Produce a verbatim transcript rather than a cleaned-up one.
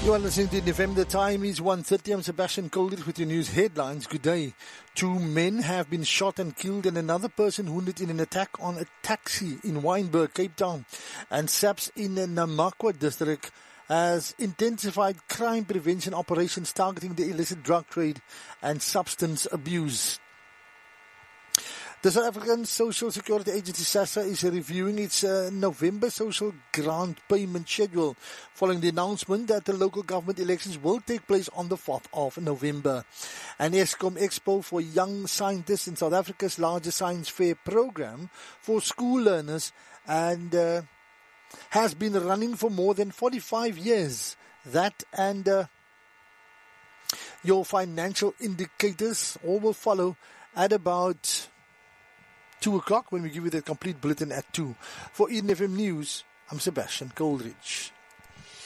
You are listening to N F M. The time is one thirty. I'm Sebastian Coldridge with your news headlines. Good day. Two men have been shot and killed and another person wounded in an attack on a taxi in Wynberg, Cape Town. And SAPS in the Namakwa district has intensified crime prevention operations targeting the illicit drug trade and substance abuse. The South African Social Security Agency, SASSA, is reviewing its uh, November social grant payment schedule following the announcement that the local government elections will take place on the fourth of November. An ESCOM Expo for Young Scientists in South Africa's largest science fair program for school learners and uh, has been running for more than forty-five years. That and uh, your financial indicators all will follow at about two o'clock when we give you the complete bulletin at two. For N F M News, I'm Sebastian Coldridge.